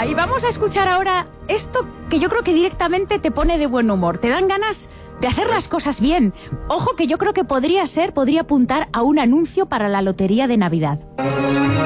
y vamos a escuchar ahora esto que yo creo que directamente te pone de buen humor. Te dan ganas de hacer las cosas bien. Ojo que yo creo que podría apuntar a un anuncio para la lotería de Navidad.